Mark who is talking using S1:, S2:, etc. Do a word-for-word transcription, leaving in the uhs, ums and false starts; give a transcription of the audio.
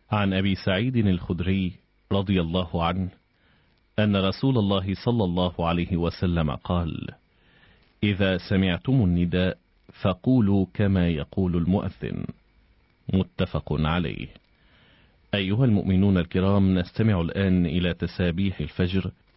S1: عن أبي سعيد الخدري رضي الله عنه أن رسول الله صلى الله عليه وسلم قال: إذا سمعتم النداء فقولوا كما يقول المؤذن. متفق عليه. أيها المؤمنون الكرام، نستمع الآن إلى تسابيح الفجر